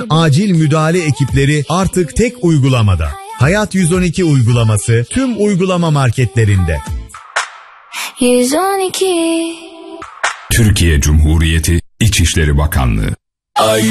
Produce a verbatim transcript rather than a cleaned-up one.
acil müdahale ekipleri artık tek uygulamada. Hayat yüz on iki uygulaması tüm uygulama marketlerinde. yüz on iki Türkiye Cumhuriyeti İçişleri Bakanlığı. Ay.